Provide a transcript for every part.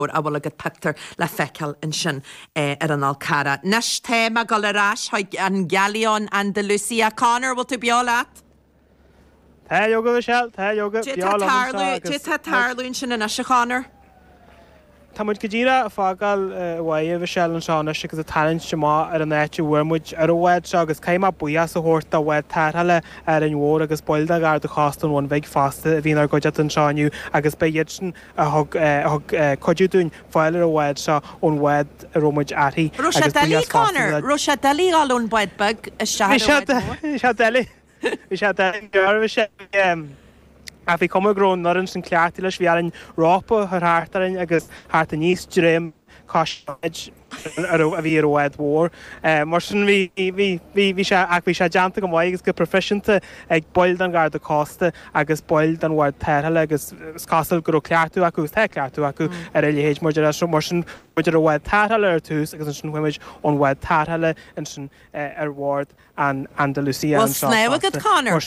a bhfuil agad pictar le feiceal in sin ar an Alcara. Nes téma go le rás an Galeon Andalusia. Conor, bhfuil tú beá leat? Tá yoga Michelle, tá yoga. Tá tarlún sin in se Conor? Tá muid go ddíra fágal waidh Michelle an seán agus a talent má ar an éite bhuamuid ar bhhaid se agus céimá buías a thuirta bhhaid tarthaile ar an mhór agus boilda gar do chástún bhain bheith fásta a bhíon ar goide an seániu agus be dhéid sin a codúún fáilir a bhhaid se ón bhhaid a romuid athaí. Rosa Deli, Conor? Rosa Deli gáún bhaid bag a se Deli. Bhí sé dearbh sé a bhí cum grón norin san cleartí leis bhí an rápa thtartarin agus háta níos dréim cáid a bhí ar bhhaid mór. Mar sin bhí sé deanta go mhaid agus go proficiente ag boiled an gar do cásta agus boiled an bhhaid tarthaile agus cáil gur cleartú acu the cleartú acu ar a léhéid mar mar sin muidir a bhhaid tarthaile ar túús agus an sin chuimiid ón bhhaid tarthaile in sin ar bhhard an Andalusia. Well, snéh agad Conor.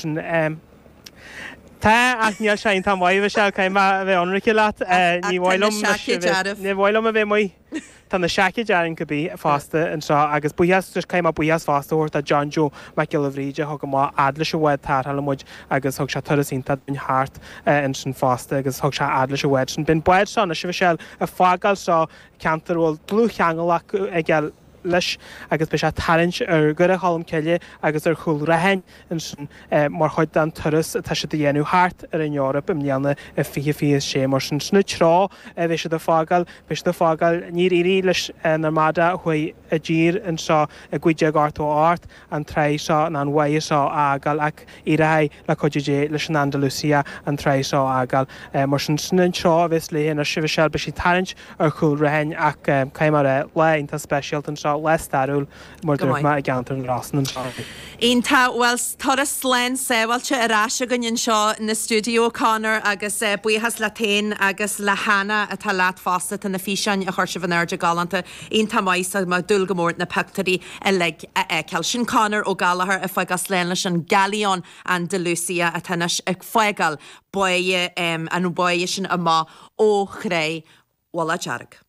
Tá ach níl sé tá mhaimh se caiim a bheith anrici leat ní bhhailm a bheith mu tá na seice dearan go bí fásta an seo agus buías caiim a buías fásta a John Joe McGillivríide thug go má adla se bhhaid tarthaile muid agus thug se tuirasínta in háart in sin fásta agus thug se adla se bhhaid sin bin buid se na si bhisiil a fágal seo ceantar bhfuil blú cheangal ag leis agus be se talent ar gur a chalam ceile agus ar chuil rahain in sin mar chuid an turas tá se dhéanú háart ar an Eorop im neanna a fi sé mar sin sna trá bhí se do fágal ní irí leis narmada chuoi a ddír in seo a gcuide gartó áart an treis seo an bhaid seo agal ach irathe le chuideé leis an Andalusia an treis seo agal mar sin sna trá bhís léon ar sibh se be sí talent ar chuil rahain ach caiimar leonnta speisialt an seo lestarúil mar me a gantar an rásan an seo. Ínta bhfuil thoras sléin séhailte aráise gonn seo na stúdio Conor agus buíhas le tain agus le hana a tá leat fásta na físein a chuir se bhanirde galanta ínta mais a má dul gomórt na pectarí a le ceil sin Conor ó galahar a foigas léin leis an Galeon Andalusia a tanis ag foigal buie an buie sin a má ó chré wala jarag.